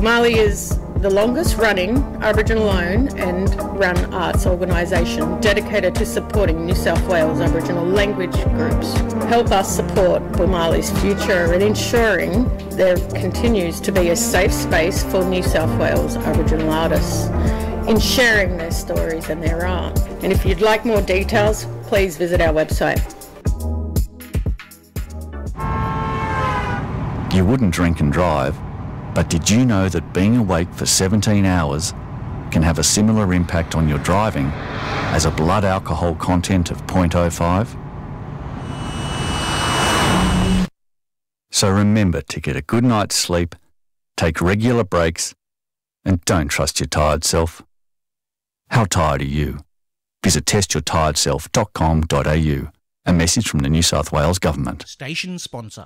Woomali is the longest running Aboriginal-owned and run arts organisation dedicated to supporting New South Wales Aboriginal language groups. Help us support Woomali's future and ensuring there continues to be a safe space for New South Wales Aboriginal artists in sharing their stories and their art. And if you'd like more details, please visit our website. You wouldn't drink and drive, but did you know that being awake for 17 hours can have a similar impact on your driving as a blood alcohol content of 0.05? So remember to get a good night's sleep, take regular breaks, and don't trust your tired self. How tired are you? Visit testyourtiredself.com.au. A message from the New South Wales Government. Station sponsor.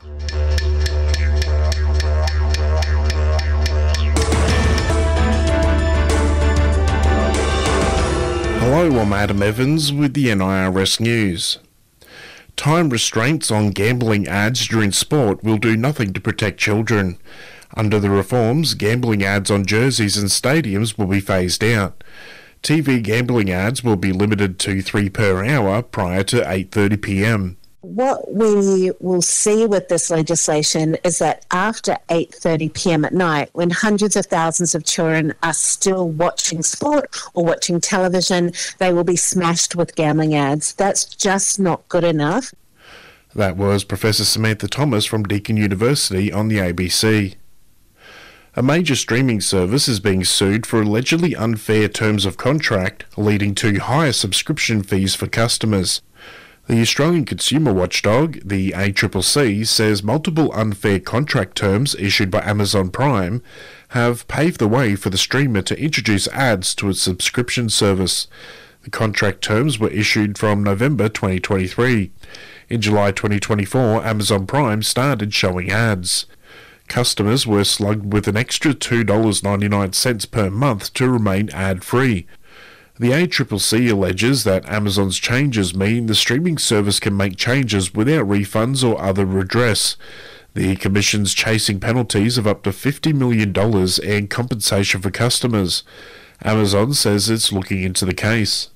Hello, I'm Adam Evans with the NIRS News. Time restraints on gambling ads during sport will do nothing to protect children. Under the reforms, gambling ads on jerseys and stadiums will be phased out. TV gambling ads will be limited to 3 per hour prior to 8:30 p.m. What we will see with this legislation is that after 8:30 p.m. at night, when hundreds of thousands of children are still watching sport or watching television, they will be smashed with gambling ads. That's just not good enough. That was Professor Samantha Thomas from Deakin University on the ABC. A major streaming service is being sued for allegedly unfair terms of contract, leading to higher subscription fees for customers. The Australian consumer watchdog, the ACCC, says multiple unfair contract terms issued by Amazon Prime have paved the way for the streamer to introduce ads to its subscription service. The contract terms were issued from November 2023. In July 2024, Amazon Prime started showing ads. Customers were slugged with an extra $2.99 per month to remain ad-free. The ACCC alleges that Amazon's changes mean the streaming service can make changes without refunds or other redress. The Commission's chasing penalties of up to $50 million and compensation for customers. Amazon says it's looking into the case.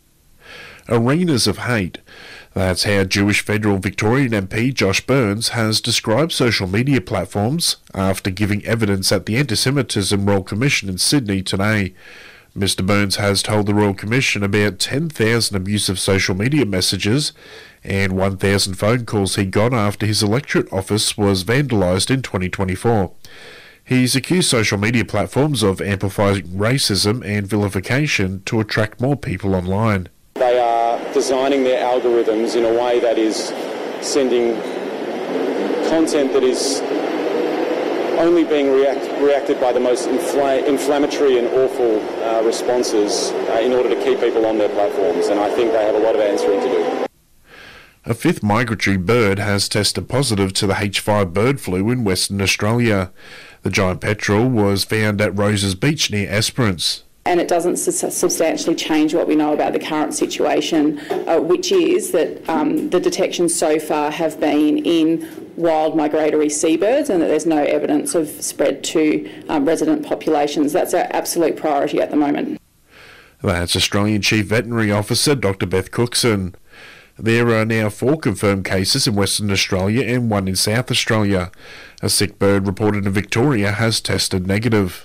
Arenas of hate. That's how Jewish Federal Victorian MP Josh Burns has described social media platforms after giving evidence at the Anti-Semitism Royal Commission in Sydney today. Mr. Burns has told the Royal Commission about 10,000 abusive social media messages and 1,000 phone calls he got after his electorate office was vandalised in 2024. He's accused social media platforms of amplifying racism and vilification to attract more people online. They are designing their algorithms in a way that is sending content that is only being reacted by the most inflammatory and awful responses in order to keep people on their platforms, and I think they have a lot of answering to do. A fifth migratory bird has tested positive to the H5 bird flu in Western Australia. The giant petrel was found at Roses Beach near Esperance. And it doesn't substantially change what we know about the current situation, which is that the detections so far have been in wild migratory seabirds and that there's no evidence of spread to resident populations. That's our absolute priority at the moment. That's Australian Chief Veterinary Officer Dr. Beth Cookson. There are now 4 confirmed cases in Western Australia and 1 in South Australia. A sick bird reported in Victoria has tested negative.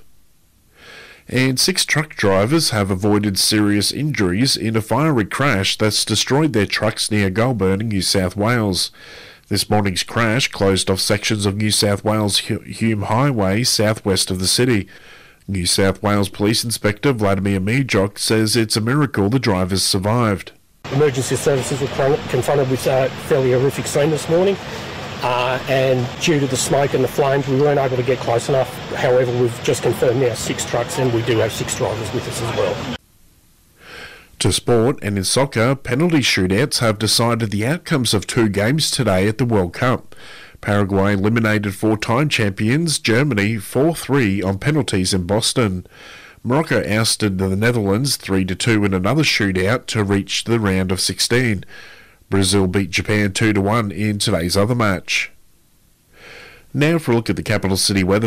And 6 truck drivers have avoided serious injuries in a fiery crash that's destroyed their trucks near Goulburn in New South Wales. This morning's crash closed off sections of New South Wales Hume Highway southwest of the city. New South Wales Police Inspector Vladimir Mijok says it's a miracle the drivers survived. Emergency services were confronted with a fairly horrific scene this morning. And due to the smoke and the flames, we weren't able to get close enough. However, we've just confirmed now 6 trucks, and we do have 6 drivers with us as well. To sport, and in soccer, penalty shootouts have decided the outcomes of 2 games today at the World Cup. Paraguay eliminated 4-time champions Germany 4-3 on penalties in Boston. Morocco ousted the Netherlands 3-2 in another shootout to reach the round of 16. Brazil beat Japan 2-1 in today's other match. Now for a look at the capital city weather.